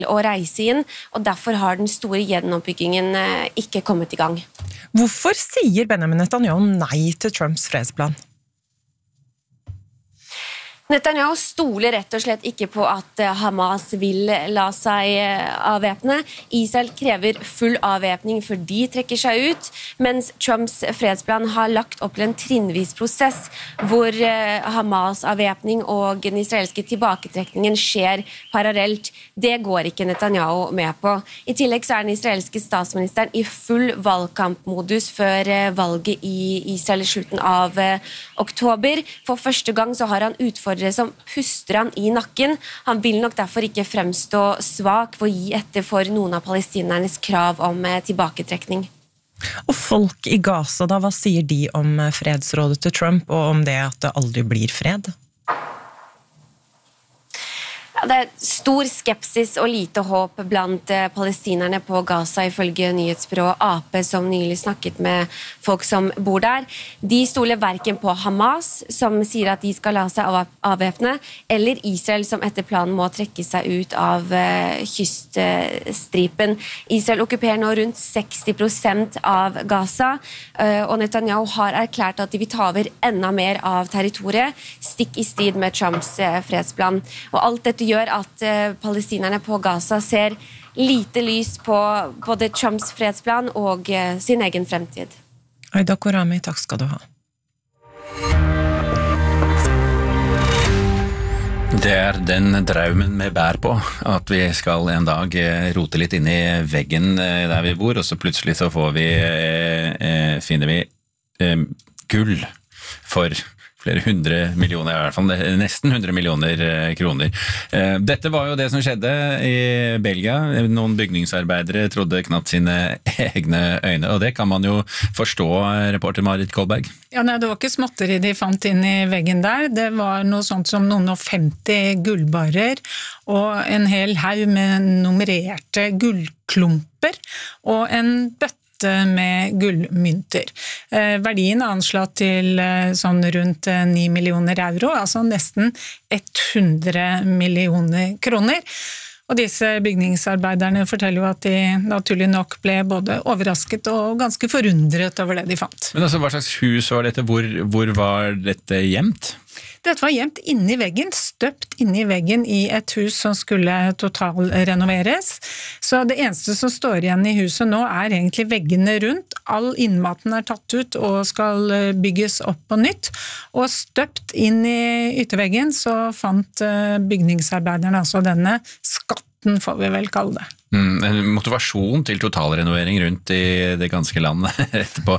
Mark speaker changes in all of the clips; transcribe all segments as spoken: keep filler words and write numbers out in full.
Speaker 1: å reise inn, og derfor har den store gjenoppbyggingen ikke kommet i gang.
Speaker 2: Hvorfor sier Benjamin Netanyahu nei til Trumps fredsplan?
Speaker 1: Netanyahu stoler rett og slett ikke på at Hamas vil la seg avvæpne. Israel krever full avvæpning før de trekker seg ut, mens Trumps fredsplan har lagt opp til en trinnvis prosess hvor Hamas avvæpning og den israelske tilbaketrekningen skjer parallelt. Det går ikke Netanyahu med på. I tillegg så er den israelske statsministeren i full valgkampmodus før valget i Israel i slutten av oktober. For første gang så har han utfordret som puster han i nakken. Han vil nok derfor ikke fremstå svak for å gi etter for noen av palestinernes krav om tilbaketrekning.
Speaker 2: Og folk i Gaza da, hva sier de om fredsrådet til Trump og om det at det aldri blir fred?
Speaker 1: Det er stor skepsis og lite håp blant palestinerne på Gaza ifølge nyhetsbyrået A P som nylig snakket med folk som bor der. De stoler hverken på Hamas som sier at de skal la seg avvæpne, eller Israel som etter planen må trekke seg ut av kyststripen. Israel okkuperer nå rundt seksti prosent av Gaza, og Netanyahu har erklært at de vil ta over enda mer av territoriet, stikk i strid med Trumps fredsplan. Og alt dette gjør at eh, palestinerne på Gaza ser lite lys på både Trumps fredsplan og eh, sin egen fremtid.
Speaker 2: Aida Korami, takk skal du ha.
Speaker 3: Det er den draumen vi bær på, at vi skal en dag rote litt inn i veggen der vi bor, og så plutselig så får vi, eh, finner vi eh, gull for flere hundre millioner, i hvert fall nesten hundre millioner kroner. Dette var jo det som skjedde i Belgia. Noen bygningsarbeidere trodde knapt sine egne øyne, og det kan man jo forstå, reporter Marit Kolberg.
Speaker 4: Ja, nei, det var ikke småtteri de fant inn i veggen der. Det var noe sånt som noen og femti gullbarrer, og en hel haug med nummererte gullklumper, og en bøtte med gullmynter. Eh, verdien er anslått til eh, sånn rundt eh, ni millioner euro, altså nesten hundre millioner kroner. Og disse bygningsarbeiderne forteller jo at de naturlig nok ble både overrasket og ganske forundret over det de fant.
Speaker 3: Men altså, hva slags hus var dette? Hvor, hvor var dette gjemt?
Speaker 4: Dette var gjemt inni veggen, støpt inni veggen i et hus som skulle totalrenoveres. Så det eneste som står igjen i huset nå er egentlig veggene rundt. All innmaten er tatt ut og skal bygges opp på nytt. Og støpt inn i ytterveggen så fant bygningsarbeiderne altså denne skatten, får vi vel kalle det.
Speaker 3: Mm, en motivasjon til totalrenovering rundt i det ganske landet etterpå.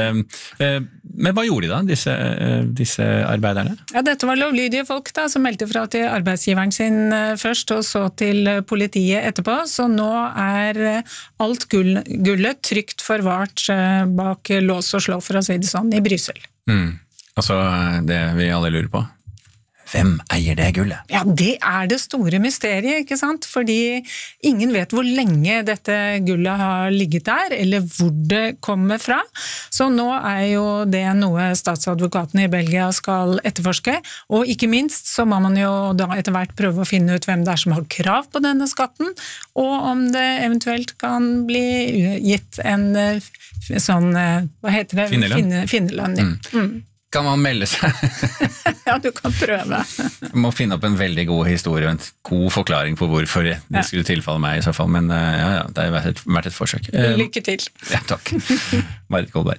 Speaker 3: Men hva gjorde de da, disse, disse arbeiderne?
Speaker 4: Ja, dette var lovlydige folk da, som meldte fra til arbeidsgiveren sin først, og så til politiet etterpå. Så nå er alt gull, gullet trygt forvart bak lås og slå, for å si det sånn, i Bryssel.
Speaker 3: Mm. Altså det vi alle lurer på. Hvem eier det gullet?
Speaker 4: Ja, det er det store mysteriet, ikke sant? Fordi ingen vet hvor lenge dette gullet har ligget der, eller hvor det kommer fra. Så nå er jo det noe statsadvokatene i Belgia skal etterforske, og ikke minst så må man jo da etter hvert prøve å finne ut hvem det er som har krav på denne skatten, og om det eventuelt kan bli gitt en sånn, hva heter det?
Speaker 3: Finnerlønn.
Speaker 4: Finnerlønn, ja.
Speaker 3: Mm. Mm. Kan man melde seg?
Speaker 4: Ja, du kan prøve.
Speaker 3: Man må finne opp en veldig god historie, en god forklaring på hvorfor det ja. skulle tilfalle meg i så fall, men ja, ja, det har vært et, vært et forsøk.
Speaker 4: Lykke til.
Speaker 3: Ja, takk. Marit Kolberg.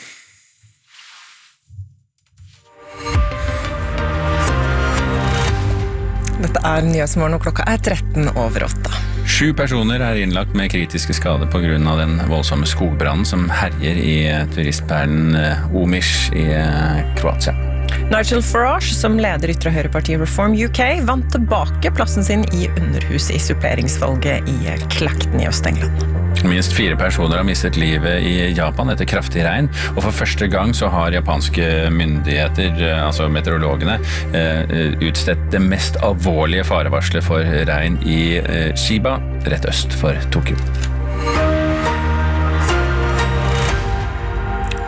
Speaker 2: Dette er Nyhetsmorgen, og klokka er tretten over åtte.
Speaker 3: Sju personer er innlagt med kritiske skader på grunn av den voldsomme skogbrannen som herjer i turistperlen Omiš i Kroatia.
Speaker 2: Nigel Farage, som leder ytre høyrepartiet Reform U K, vant tilbake plassen sin i underhuset i suppleringsvalget i Clacton i Øst-England.
Speaker 3: Minst fire personer har mistet livet i Japan etter kraftig regn, og for første gang så har japanske myndigheter, altså meteorologene, utstedt det mest alvorlige farevarslet for regn i Chiba, rett øst for Tokyo.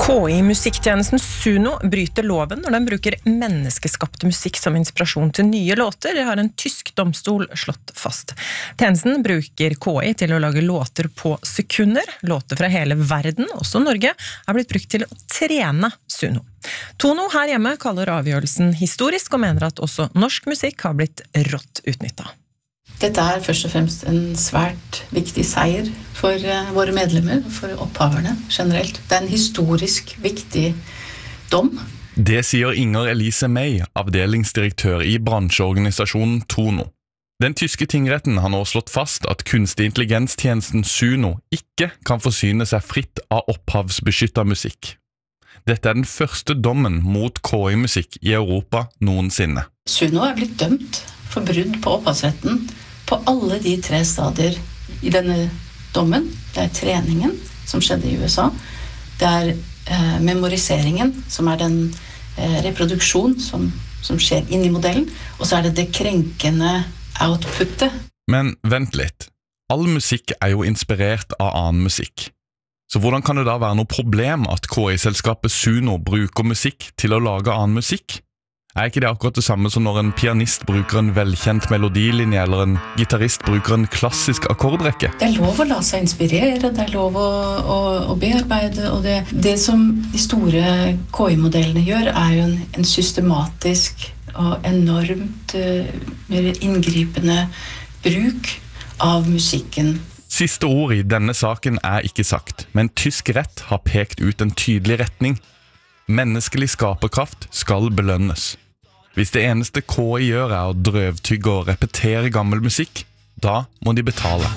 Speaker 2: K I-musikktjenesten Suno bryter loven når den bruker menneskeskapte musikk som inspirasjon til nye låter, det har en tysk domstol slått fast. Tjenesten bruker K I til å lage låter på sekunder. Låter fra hele verden, også Norge, er blitt brukt til å trene Suno. Tono her hjemme kaller avgjørelsen historisk og mener at også norsk musikk har blitt rått utnyttet.
Speaker 5: Dette er først og fremst en svært viktig seier for våre medlemmer, for opphaverne generelt. Det er en historisk viktig dom.
Speaker 6: Det sier Inger Elise May, avdelingsdirektør i bransjeorganisasjonen Tono. Den tyske tingretten har nå slått fast at kunstig intelligenstjenesten Suno ikke kan forsyne seg fritt av opphavsbeskyttet musikk. Dette er den første dommen mot K I-musikk i Europa noensinne.
Speaker 5: Suno er blitt dømt for brudd på opphavsretten på alle de tre stadier i denne dommen. Det er treningen som skjedde i U S A. Det er eh, memoriseringen, som er den eh, reproduksjon som, som skjer inn i modellen. Og så er det det krenkende outputet.
Speaker 6: Men vent litt. All musikk er jo inspirert av annen musikk. Så hvordan kan det da være noe problem at K I-selskapet Suno bruker musikk til å lage annen musikk? Er ikke det akkurat det samme som når en pianist bruker en velkjent melodilinje eller en gitarist bruker en klassisk akkordrekke?
Speaker 5: Det er lov å la seg inspirere, det er lov å, å, å bearbeide, og det, det som de store K I-modellene gjør er jo en, en systematisk og enormt uh, mer inngripende bruk av musikken.
Speaker 6: Siste ord i denne saken er ikke sagt, men tysk rett har pekt ut en tydelig retning. Menneskelig skaperkraft skal belønnes. Hvis det eneste K I gjør er å drøvtygge og repetere gammel musikk, da må de betale.